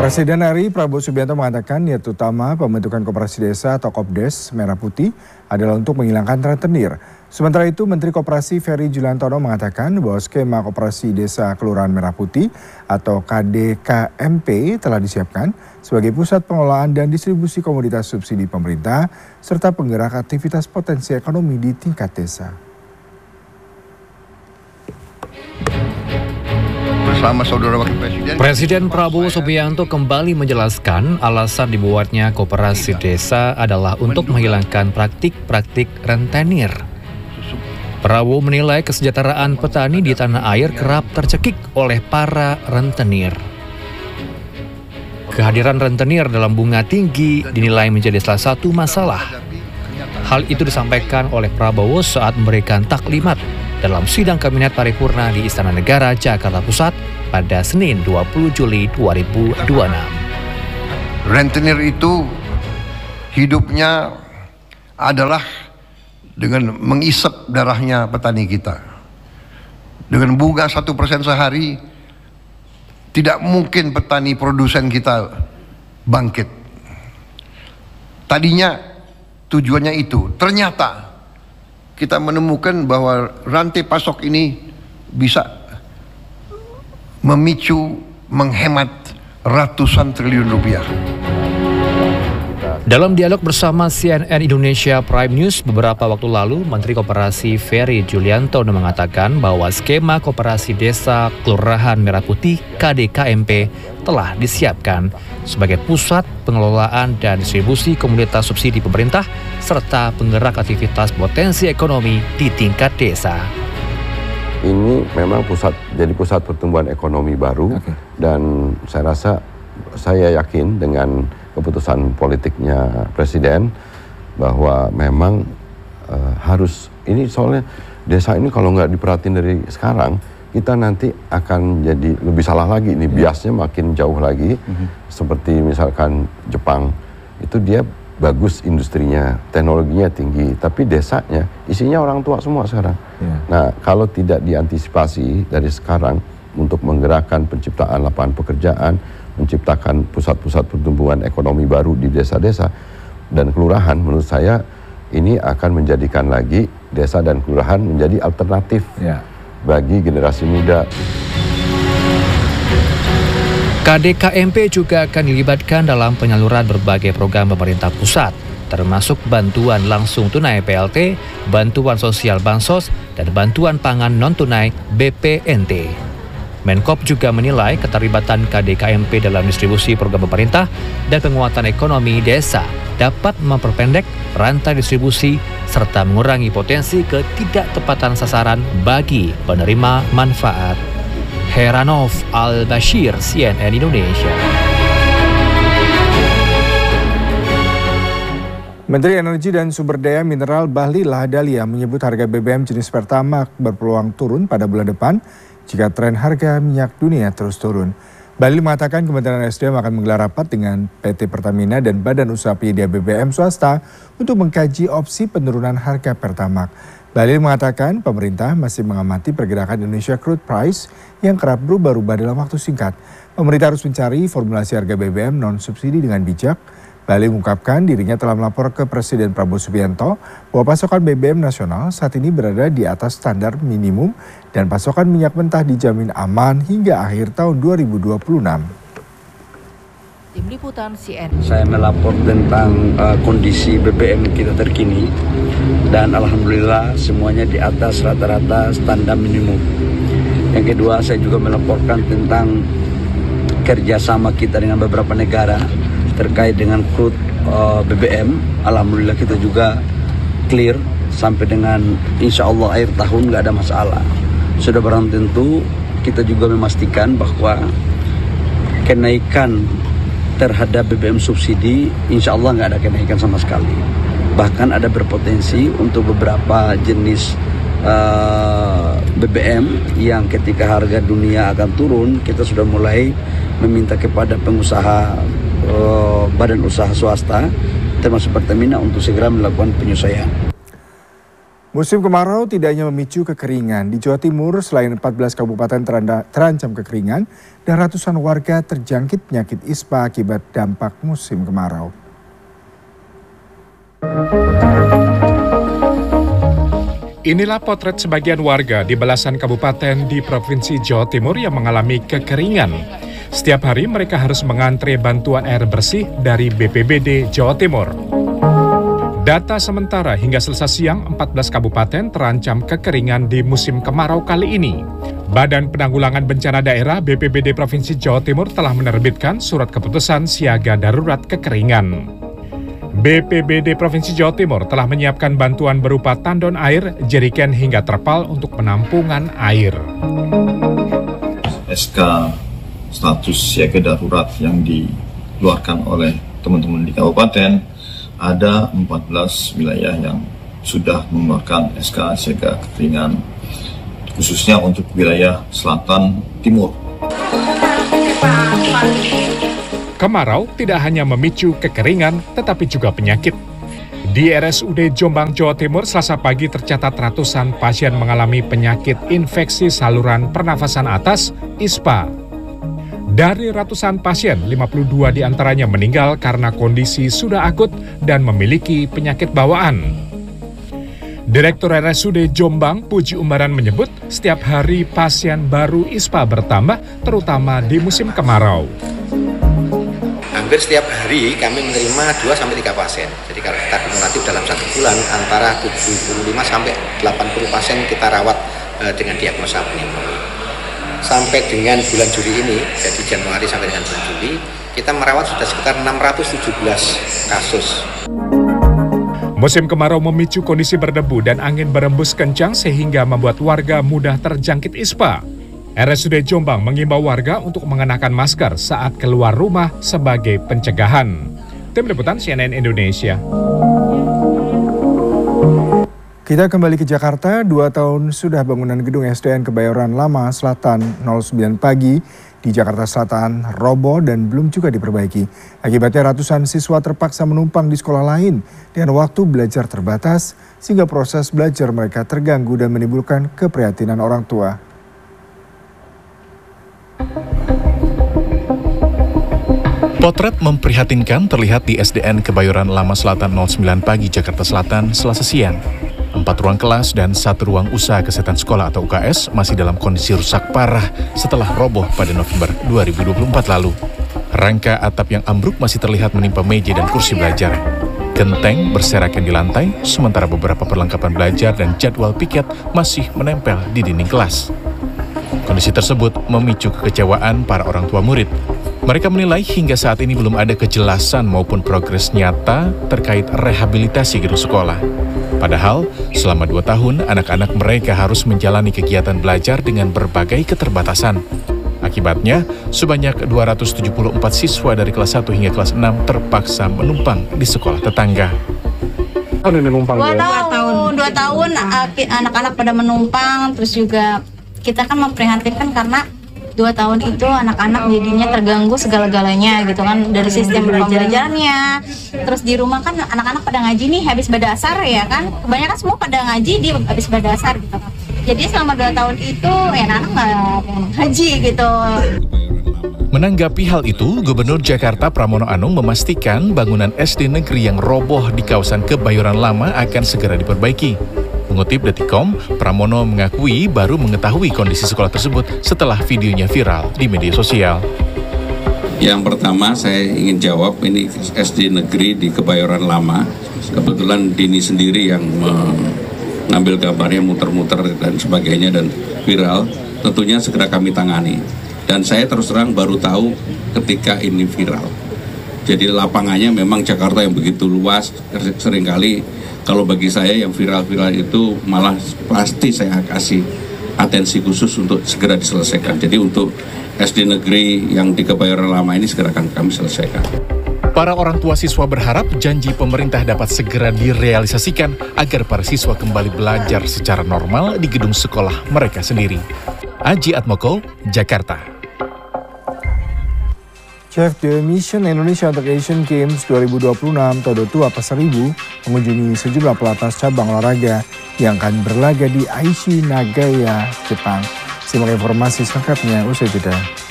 Presiden RI Prabowo Subianto mengatakan niat utama pembentukan Koperasi Desa atau Kopdes Merah Putih adalah untuk menghilangkan rentenir. Sementara itu, Menteri Koperasi Ferry Juliantono mengatakan bahwa skema Koperasi Desa Kelurahan Merah Putih atau KDKMP telah disiapkan sebagai pusat pengelolaan dan distribusi komoditas subsidi pemerintah serta penggerak aktivitas potensi ekonomi di tingkat desa. Bersama Saudara Wakil Presiden Prabowo Subianto kembali menjelaskan alasan dibuatnya Koperasi Desa adalah untuk menghilangkan praktik-praktik rentenir. Prabowo menilai kesejahteraan petani di tanah air kerap tercekik oleh para rentenir. Kehadiran rentenir dalam bunga tinggi dinilai menjadi salah satu masalah. Hal itu disampaikan oleh Prabowo saat memberikan taklimat dalam sidang Kabinet Paripurna di Istana Negara, Jakarta Pusat pada Senin 20 Juli 2026. Rentenir itu hidupnya adalah dengan mengisap darahnya petani kita. Dengan bunga 1% sehari, tidak mungkin petani produsen kita bangkit. Tadinya tujuannya itu, ternyata kita menemukan bahwa rantai pasok ini bisa memicu, menghemat ratusan triliun rupiah. Dalam dialog bersama CNN Indonesia Prime News beberapa waktu lalu, Menteri Koperasi Ferry Juliantono mengatakan bahwa skema Koperasi Desa Kelurahan Merah Putih KDKMP telah disiapkan sebagai pusat pengelolaan dan distribusi komoditas subsidi pemerintah serta penggerak aktivitas potensi ekonomi di tingkat desa. Ini memang jadi pusat pertumbuhan ekonomi baru, dan saya yakin dengan keputusan politiknya Presiden bahwa memang harus ini, soalnya desa ini kalau nggak diperhatiin dari sekarang, kita nanti akan jadi lebih salah lagi, ini biasnya makin jauh lagi. Seperti misalkan Jepang, itu dia bagus industrinya, teknologinya tinggi, tapi desanya isinya orang tua semua sekarang. Nah, kalau tidak diantisipasi dari sekarang untuk menggerakkan penciptaan lapangan pekerjaan, menciptakan pusat-pusat pertumbuhan ekonomi baru di desa-desa dan kelurahan, menurut saya ini akan menjadikan lagi desa dan kelurahan menjadi alternatif bagi generasi muda. KDKMP juga akan dilibatkan dalam penyaluran berbagai program pemerintah pusat, termasuk bantuan langsung tunai PLT, bantuan sosial Bansos, dan bantuan pangan non-tunai BPNT. Menkop juga menilai keterlibatan KDKMP dalam distribusi program pemerintah dan penguatan ekonomi desa dapat memperpendek rantai distribusi serta mengurangi potensi ketidaktepatan sasaran bagi penerima manfaat. Heranov Al-Bashir, CNN Indonesia. Menteri Energi dan Sumber Daya Mineral Bahlil Lahadalia menyebut harga BBM jenis Pertamax berpeluang turun pada bulan depan jika tren harga minyak dunia terus turun. Bahlil mengatakan Kementerian SDM akan menggelar rapat dengan PT Pertamina dan Badan Usaha Penyedia BBM swasta untuk mengkaji opsi penurunan harga Pertamax. Bahlil mengatakan pemerintah masih mengamati pergerakan Indonesia Crude Price yang kerap berubah-ubah dalam waktu singkat. Pemerintah harus mencari formulasi harga BBM non-subsidi dengan bijak. Bahlil mengungkapkan dirinya telah melapor ke Presiden Prabowo Subianto bahwa pasokan BBM nasional saat ini berada di atas standar minimum dan pasokan minyak mentah dijamin aman hingga akhir tahun 2026. Tim Liputan CNN. Saya melapor tentang kondisi BBM kita terkini dan alhamdulillah semuanya di atas rata-rata standar minimum. Yang kedua, saya juga melaporkan tentang kerjasama kita dengan beberapa negara terkait dengan crude BBM. Alhamdulillah kita juga clear sampai dengan insya Allah akhir tahun nggak ada masalah. Sudah barang tentu kita juga memastikan bahwa kenaikan terhadap BBM subsidi insya Allah nggak ada kenaikan sama sekali. Bahkan ada berpotensi untuk beberapa jenis BBM yang ketika harga dunia akan turun, kita sudah mulai meminta kepada pengusaha badan usaha swasta termasuk Pertamina untuk segera melakukan penyesuaian. Musim kemarau tidak hanya memicu kekeringan. Di Jawa Timur, selain 14 kabupaten terancam kekeringan dan ratusan warga terjangkit penyakit ISPA akibat dampak musim kemarau. Inilah potret sebagian warga di belasan kabupaten di Provinsi Jawa Timur yang mengalami kekeringan. Setiap hari mereka harus mengantre bantuan air bersih dari BPBD Jawa Timur. Data sementara hingga Selasa siang, 14 kabupaten terancam kekeringan di musim kemarau kali ini. Badan Penanggulangan Bencana Daerah BPBD Provinsi Jawa Timur telah menerbitkan surat keputusan siaga darurat kekeringan. BPBD Provinsi Jawa Timur telah menyiapkan bantuan berupa tandon air, jeriken hingga terpal untuk penampungan air. SK status siaga darurat yang dikeluarkan oleh teman-teman di kabupaten, ada 14 wilayah yang sudah mengeluarkan SK siaga kekeringan, khususnya untuk wilayah selatan timur. Kemarau tidak hanya memicu kekeringan, tetapi juga penyakit. Di RSUD Jombang, Jawa Timur, Selasa pagi tercatat ratusan pasien mengalami penyakit infeksi saluran pernafasan atas, ISPA. Dari ratusan pasien, 52 diantaranya meninggal karena kondisi sudah akut dan memiliki penyakit bawaan. Direktur RSUD Jombang, Puji Umbaran menyebut, setiap hari pasien baru ISPA bertambah, terutama di musim kemarau. Hampir setiap hari kami menerima 2-3 pasien. Jadi kalau kita kumulatif dalam 1 bulan, antara 75 sampai 80 pasien kita rawat dengan diagnosa pneumonia. Sampai dengan bulan Juli ini, jadi Januari sampai dengan bulan Juli, kita merawat sudah sekitar 617 kasus. Musim kemarau memicu kondisi berdebu dan angin berembus kencang sehingga membuat warga mudah terjangkit ISPA. RSUD Jombang mengimbau warga untuk mengenakan masker saat keluar rumah sebagai pencegahan. Tim Liputan CNN Indonesia. Kita kembali ke Jakarta, 2 tahun sudah bangunan gedung SDN Kebayoran Lama Selatan 09 pagi di Jakarta Selatan roboh dan belum juga diperbaiki. Akibatnya ratusan siswa terpaksa menumpang di sekolah lain dengan waktu belajar terbatas sehingga proses belajar mereka terganggu dan menimbulkan keprihatinan orang tua. Potret memprihatinkan terlihat di SDN Kebayoran Lama Selatan 09 pagi Jakarta Selatan Selasa siang. 4 ruang kelas dan 1 ruang usaha kesehatan sekolah atau UKS masih dalam kondisi rusak parah setelah roboh pada November 2024 lalu. Rangka atap yang ambruk masih terlihat menimpa meja dan kursi belajar. Genteng berserakan di lantai, sementara beberapa perlengkapan belajar dan jadwal piket masih menempel di dinding kelas. Kondisi tersebut memicu kekecewaan para orang tua murid. Mereka menilai hingga saat ini belum ada kejelasan maupun progres nyata terkait rehabilitasi gedung sekolah. Padahal, selama 2 tahun, anak-anak mereka harus menjalani kegiatan belajar dengan berbagai keterbatasan. Akibatnya, sebanyak 274 siswa dari kelas 1 hingga kelas 6 terpaksa menumpang di sekolah tetangga. 2 tahun anak-anak pada menumpang, terus juga kita kan memprihatinkan karena 2 tahun itu anak-anak jadinya terganggu segala-galanya gitu kan, dari sistem pembelajarannya. Terus di rumah kan anak-anak pada ngaji nih habis badasar ya kan, kebanyakan semua pada ngaji di habis badasar gitu kan. Jadi selama 2 tahun itu ya anak-anak nggak ngaji gitu. Menanggapi hal itu, Gubernur Jakarta Pramono Anung memastikan bangunan SD negeri yang roboh di kawasan Kebayoran Lama akan segera diperbaiki. Mengutip Detikcom, Pramono mengakui baru mengetahui kondisi sekolah tersebut setelah videonya viral di media sosial. Yang pertama saya ingin jawab, ini SD negeri di Kebayoran Lama. Kebetulan Dini sendiri yang mengambil gambarnya muter-muter dan sebagainya dan viral. Tentunya segera kami tangani. Dan saya terus terang baru tahu ketika ini viral. Jadi lapangannya memang Jakarta yang begitu luas, seringkali kalau bagi saya yang viral-viral itu malah pasti saya kasih atensi khusus untuk segera diselesaikan. Jadi untuk SD negeri yang di Kebayoran Lama ini segera akan kami selesaikan. Para orang tua siswa berharap janji pemerintah dapat segera direalisasikan agar para siswa kembali belajar secara normal di gedung sekolah mereka sendiri. Aji Atmoko, Jakarta. Chef The Mission Indonesia untuk Asian Games 2026 Todo Tua Pasar Ibu mengunjungi sejumlah pelatnas cabang olahraga yang akan berlaga di Aichi Nagaya, Jepang. Simak informasi selengkapnya usai jeda.